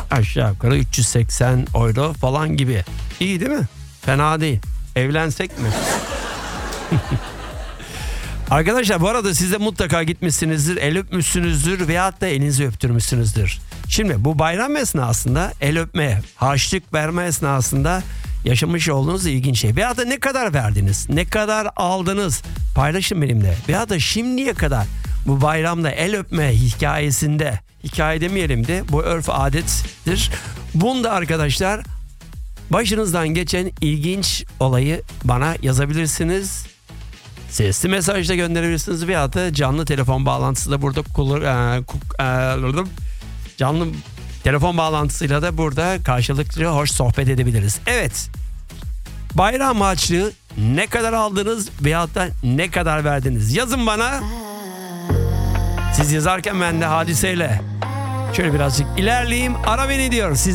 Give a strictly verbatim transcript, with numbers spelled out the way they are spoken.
Aşağı yukarı üç yüz seksen euro falan gibi. İyi değil mi? Fena değil. Evlensek mi? Arkadaşlar bu arada siz de mutlaka gitmişsinizdir, el öpmüşsünüzdür veyahut da elinizi öptürmüşsünüzdür. Şimdi bu bayram esnasında el öpme, harçlık verme esnasında yaşamış olduğunuz ilginç şey. Veyahut da ne kadar verdiniz, ne kadar aldınız paylaşın benimle. Veyahut da şimdiye kadar bu bayramda el öpme hikayesinde, hikaye demeyelim de bu örf adettir. Bunda arkadaşlar başınızdan geçen ilginç olayı bana yazabilirsiniz. Sesli mesajla gönderebilirsiniz veyahut da canlı telefon bağlantısı da burada kullan, e, canlı telefon bağlantısıyla da burada karşılıklı hoş sohbet edebiliriz. Evet. Bayram harçlığı ne kadar aldınız veyahut da ne kadar verdiniz? Yazın bana. Siz yazarken ben de Hadise'yle şöyle birazcık ilerleyeyim. Ara beni diyor. Siz